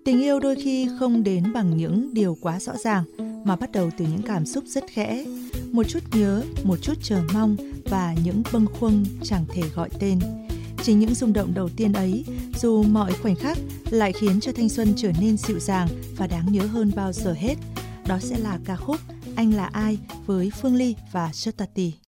Tình yêu đôi khi không đến bằng những điều quá rõ ràng, mà bắt đầu từ những cảm xúc rất khẽ, một chút nhớ, một chút chờ mong và những bâng khuâng chẳng thể gọi tên. Chính những rung động đầu tiên ấy, dù mọi khoảnh khắc, lại khiến cho thanh xuân trở nên dịu dàng và đáng nhớ hơn bao giờ hết. Đó sẽ là ca khúc Anh Là Ai với Phương Ly và Sơ Tati.